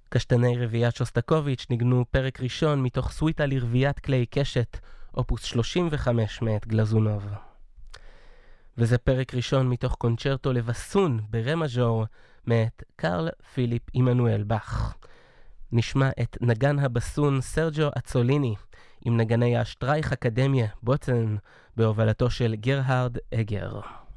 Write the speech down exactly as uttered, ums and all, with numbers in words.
קשתני רביעיית שוסטקוביץ' ניגנו פרק ראשון מתוך סוויטה לרביעיית כלי קשת, אופוס שלושים וחמש מאת גלזונוב. וזה פרק ראשון מתוך קונצ'רטו לבסון ברה מז'ור מאת קרל פיליפ עמנואל באך. נשמע את נגן הבסון סרג'ו אצוליני עם נגני השטרייך אקדמיה בוטן בהובלתו של גרהרד אגר.